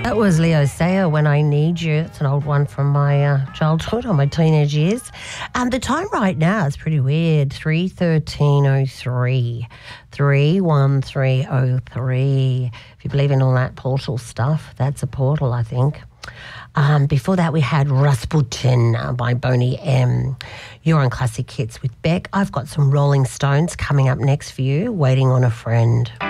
That was Leo Sayer, When I Need You. It's an old one from my childhood or my teenage years. The time right now is pretty weird, 3:13:03, 3:13:03. If you believe in all that portal stuff, that's a portal, I think. Before that, we had Rasputin by Boney M. You're on Classic Hits with Beck. I've got some Rolling Stones coming up next for you, Waiting on a Friend.